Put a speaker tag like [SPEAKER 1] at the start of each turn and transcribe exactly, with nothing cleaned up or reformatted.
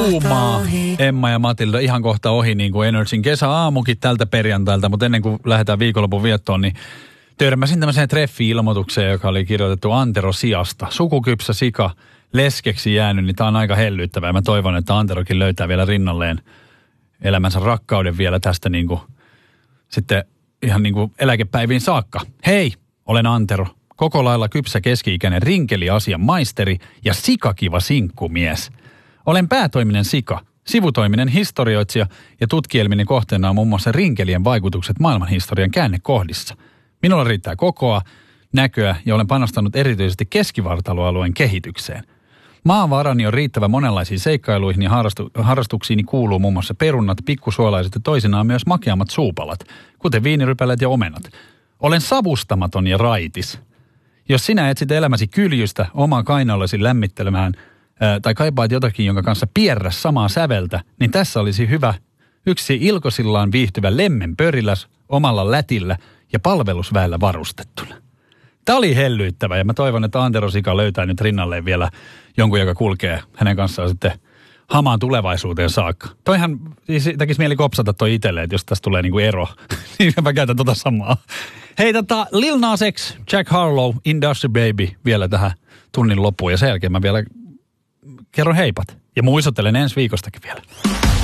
[SPEAKER 1] Kuumaa, Emma ja Matilda, ihan kohta ohi niin kuin Energyn kesäaamukin tältä perjantailta, mutta ennen kuin lähdetään viikonlopun viettoon, niin törmäsin tämmöiseen treffi-ilmoitukseen, joka oli kirjoitettu Antero Siasta. Sukukypsä sika, leskeksi jäänyt, niin tää on aika hellyttävää. Mä toivon, että Anterokin löytää vielä rinnalleen elämänsä rakkauden vielä tästä niin kuin, sitten ihan niin kuin eläkepäiviin saakka. Hei, olen Antero. Koko lailla kypsä keski-ikäinen rinkeliasian maisteri ja sikakiva sinkkumies. Olen päätoiminen sika, sivutoiminen historioitsija ja tutkielmini kohteena on muun muassa rinkelien vaikutukset maailmanhistorian käännekohdissa. Minulla riittää kokoa, näköä ja olen panostanut erityisesti keskivartaloalueen kehitykseen. Maavarani on riittävä monenlaisiin seikkailuihin ja harrastu- harrastuksiini kuuluu muun muassa perunat, pikkusuolaiset ja toisinaan myös makeammat suupalat, kuten viinirypäleet ja omenat. Olen savustamaton ja raitis. Jos sinä etsit elämäsi kyljystä omaa kainalosi lämmittelemään ää, tai kaipaat jotakin, jonka kanssa pierrä samaa säveltä, niin tässä olisi hyvä yksi ilkosillaan viihtyvä lemmenpöriläs omalla lätillä ja palvelusväellä varustettuna. Tämä oli hellyyttävä ja mä toivon, että Antero Sika löytää nyt rinnalleen vielä jonkun, joka kulkee hänen kanssaan sitten hamaan tulevaisuuteen saakka. Toihan tekisi mieli kopsata toi itselleen, että jos tässä tulee niinku ero, niin mä käytän tota samaa. Hei, tota, Lil Nas X, Jack Harlow, Industry Baby vielä tähän tunnin loppuun ja sen jälkeen mä vielä kerron heipat. Ja muistuttelen ensi viikostakin vielä.